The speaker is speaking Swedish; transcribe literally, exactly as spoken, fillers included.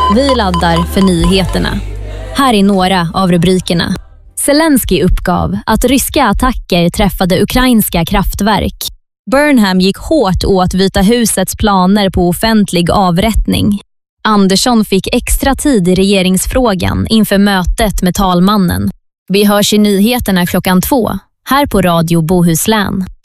Vi laddar för nyheterna. Här är några av rubrikerna. Zelensky uppgav att ryska attacker träffade ukrainska kraftverk. Burnham gick hårt åt Vita husets planer på offentlig avrättning. Andersson fick extra tid i regeringsfrågan inför mötet med talmannen. Vi hörs i nyheterna klockan två, här på Radio Bohuslän.